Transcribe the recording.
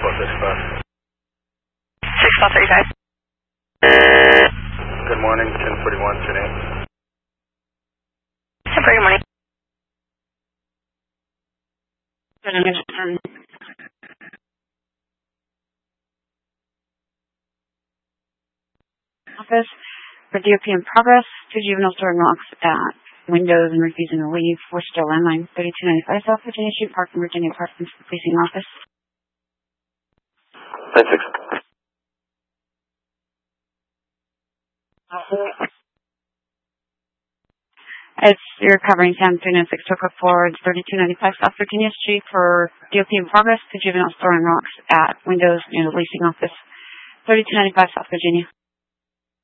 6-35. Good morning, 1041, 10-8. Good morning. Office for DOP in progress. 2 juveniles throwing rocks at windows and refusing to leave. 4 still landline. 3295 South Virginia Street, Park in Virginia Apartments, Policing Office. 96. You're covering San Antonio 6 took forward 3295 South Virginia Street for DOP in progress. 2 juveniles throwing rocks at windows near the leasing office. 3295 South Virginia.